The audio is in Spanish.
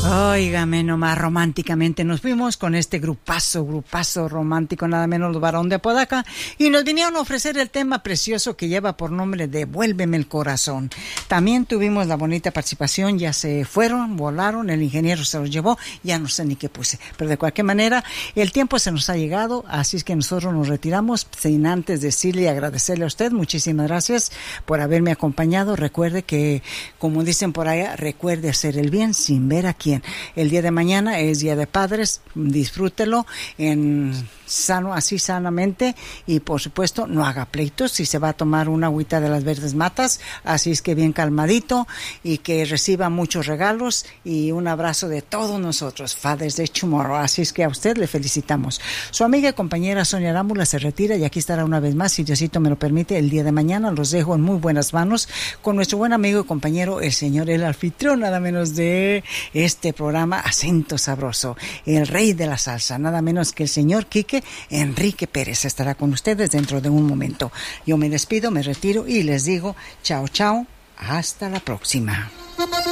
Óigame nomás, románticamente nos fuimos con este grupazo romántico, nada menos los Barón de Apodaca, y nos vinieron a ofrecer el tema precioso que lleva por nombre Devuélveme el corazón. También tuvimos la bonita participación, ya se fueron, volaron, el ingeniero se los llevó, ya no sé ni qué puse, pero de cualquier manera el tiempo se nos ha llegado, así es que nosotros nos retiramos sin antes decirle y agradecerle a usted. Muchísimas gracias por haberme acompañado. Recuerde que, como dicen por allá, recuerde hacer el bien sin ver a quién. El día de mañana es Día de Padres, disfrútelo sanamente, y por supuesto no haga pleitos. Si se va a tomar una agüita de las verdes matas, así es que bien calmadito, y que reciba muchos regalos y un abrazo de todos nosotros, Fathers Day Tomorrow. Así es que a usted le felicitamos. Su amiga y compañera Sonia Arámbula se retira, y aquí estará una vez más, si Diosito me lo permite, el día de mañana. Los dejo en muy buenas manos con nuestro buen amigo y compañero, el señor, el anfitrión, nada menos de este programa Acento Sabroso, el rey de la salsa, nada menos que el señor Quique Enrique Pérez. Estará con ustedes dentro de un momento. Yo me despido, me retiro y les digo chao, chao, hasta la próxima.